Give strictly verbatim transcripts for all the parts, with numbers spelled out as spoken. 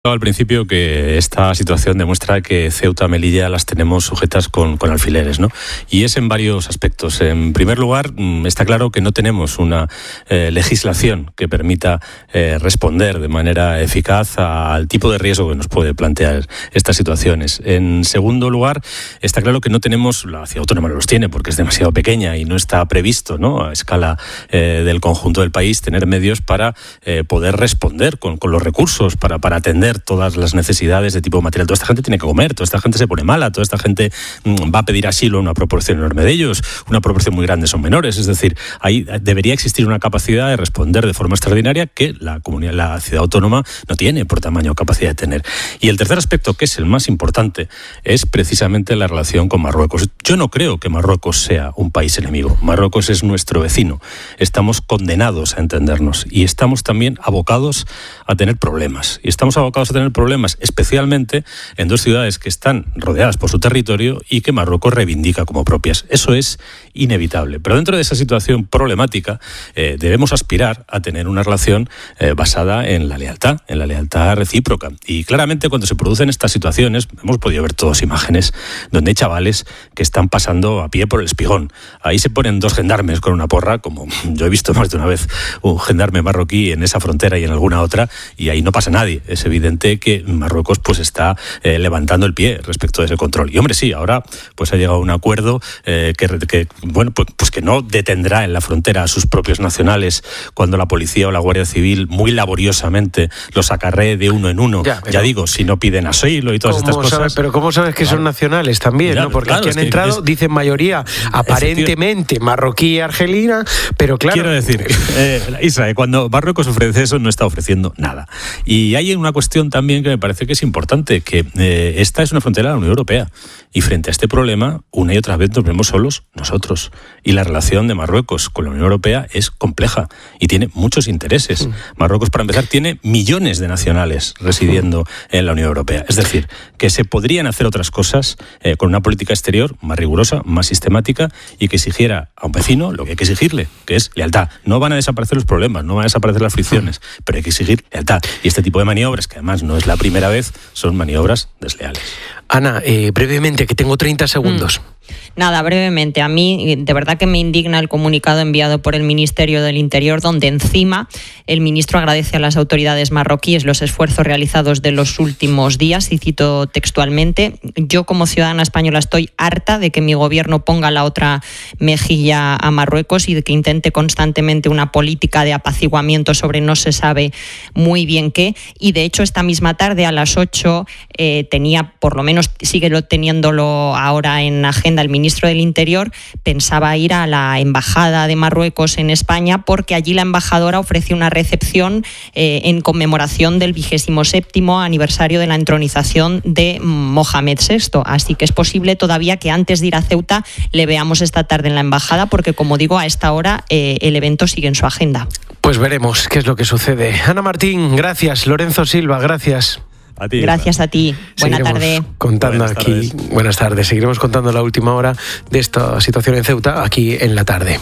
Al principio que esta situación demuestra que Ceuta y Melilla las tenemos sujetas con, con alfileres, ¿no? Y es en varios aspectos. En primer lugar, está claro que no tenemos una eh, legislación que permita eh, responder de manera eficaz al tipo de riesgo que nos puede plantear estas situaciones. En segundo lugar, está claro que no tenemos, la ciudad autónoma no los tiene porque es demasiado pequeña y no está previsto, ¿no?, a escala eh, del conjunto del país, tener medios para eh, poder responder con, con los recursos, para, para atender todas las necesidades de tipo material. Toda esta gente tiene que comer, toda esta gente se pone mala, toda esta gente mmm, va a pedir asilo a una proporción enorme de ellos, una proporción muy grande son menores, es decir, ahí debería existir una capacidad de responder de forma extraordinaria que la comunidad, la ciudad autónoma no tiene por tamaño o capacidad de tener. Y el tercer aspecto, que es el más importante, es precisamente la relación con Marruecos. Yo no creo que Marruecos sea un país enemigo. Marruecos es nuestro vecino. Estamos condenados a entendernos y estamos también abocados a tener problemas. Y estamos abocados a tener problemas especialmente en dos ciudades que están rodeadas por su territorio y que Marruecos reivindica como propias. Eso es inevitable. Pero dentro de esa situación problemática eh, debemos aspirar a tener una relación eh, basada en la lealtad, en la lealtad recíproca. Y claramente cuando se producen estas situaciones, hemos podido ver todas imágenes donde hay chavales que están pasando a pie por el espigón. Ahí se ponen dos gendarmes con una porra, como yo he visto más de una vez un gendarme marroquí en esa frontera y en alguna otra, y ahí no pasa nadie. Es evidente que Marruecos pues está eh, levantando el pie respecto de ese control. Y hombre, sí, ahora pues ha llegado a un acuerdo eh, que, que bueno pues, pues que no detendrá en la frontera a sus propios nacionales cuando la policía o la Guardia Civil muy laboriosamente los acarree de uno en uno. Ya, ya digo, si no piden asilo y todas estas cosas. Sabes, pero ¿cómo sabes que claro. son nacionales también? Claro, ¿no? Porque claro, aquí han es entrado, es, dicen mayoría aparentemente marroquí y argelina, pero claro. Quiero decir, eh, Israel, cuando Marruecos ofrece eso no está ofreciendo nada. Y hay una cuestión también que me parece que es importante, que eh, esta es una frontera de la Unión Europea y frente a este problema una y otra vez nos vemos solos nosotros y la relación de Marruecos con la Unión Europea es compleja y tiene muchos intereses. Mm. Marruecos, para empezar, tiene millones de nacionales residiendo mm. en la Unión Europea, es decir, que se podrían hacer otras cosas eh, con una política exterior más rigurosa, más sistemática y que exigiera a un vecino lo que hay que exigirle, que es lealtad. No van a desaparecer los problemas, no van a desaparecer las fricciones, mm. pero hay que exigir lealtad. Y este tipo de maniobras, que además no es la primera vez, son maniobras desleales. Ana, eh, brevemente, que tengo treinta segundos. Mm. Nada, brevemente. A mí, de verdad que me indigna el comunicado enviado por el Ministerio del Interior, donde encima el ministro agradece a las autoridades marroquíes los esfuerzos realizados de los últimos días, y cito textualmente: yo como ciudadana española estoy harta de que mi gobierno ponga la otra mejilla a Marruecos y de que intente constantemente una política de apaciguamiento sobre no se sabe muy bien qué. Y de hecho, esta misma tarde a las ocho eh, tenía, por lo menos sigue teniéndolo ahora en agenda, el ministro del Interior pensaba ir a la embajada de Marruecos en España, porque allí la embajadora ofrece una recepción eh, en conmemoración del vigésimo séptimo aniversario de la entronización de Mohamed sexto. Así que es posible todavía que antes de ir a Ceuta le veamos esta tarde en la embajada, porque como digo, a esta hora eh, el evento sigue en su agenda. Pues veremos qué es lo que sucede. Ana Martín, gracias. Lorenzo Silva, gracias. A ti, Gracias a ti. Buena Seguiremos tarde. Contando buenas aquí. Tardes. Buenas tardes. Seguiremos contando la última hora de esta situación en Ceuta aquí en la tarde.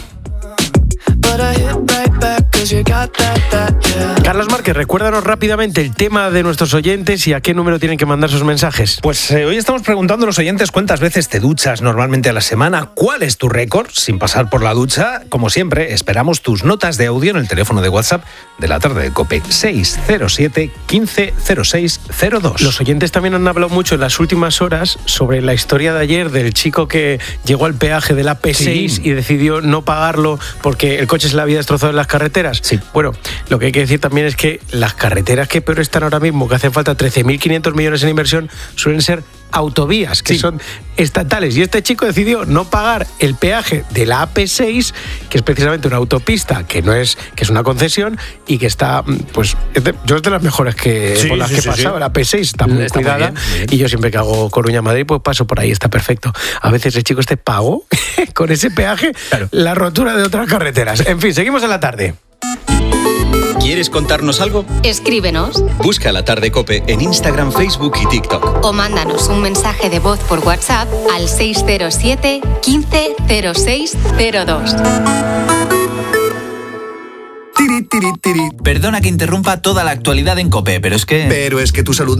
Carlos Márquez, recuérdanos rápidamente el tema de nuestros oyentes y a qué número tienen que mandar sus mensajes. Pues eh, hoy estamos preguntando a los oyentes cuántas veces te duchas normalmente a la semana, cuál es tu récord sin pasar por la ducha. Como siempre, esperamos tus notas de audio en el teléfono de WhatsApp de la tarde de COPE, seis cero siete, quince cero seis cero dos. Los oyentes también han hablado mucho en las últimas horas sobre la historia de ayer del chico que llegó al peaje de la A P seis sí. y decidió no pagarlo porque el coche se le había destrozado en las carreteras. Sí. Bueno, lo que hay que decir también es que las carreteras que peor están ahora mismo, que hacen falta trece mil quinientos millones en inversión, suelen ser autovías, que sí. son estatales. Y este chico decidió no pagar el peaje de la A P seis, que es precisamente una autopista, que no es, que es una concesión y que está, pues, es de, yo es de las mejores que sí, por las sí, que sí, pasaba. Sí. La A P seis está muy está cuidada muy bien, bien. Y yo siempre que hago Coruña-Madrid, pues paso por ahí, está perfecto. A veces el chico este pagó con ese peaje claro. la rotura de otras carreteras. En fin, seguimos en la tarde. ¿Quieres contarnos algo? Escríbenos. Busca La Tarde COPE en Instagram, Facebook y TikTok. O mándanos un mensaje de voz por WhatsApp al seis cero siete, quince cero seis cero dos. Perdona que interrumpa toda la actualidad en COPE, pero es que... Pero es que tu salud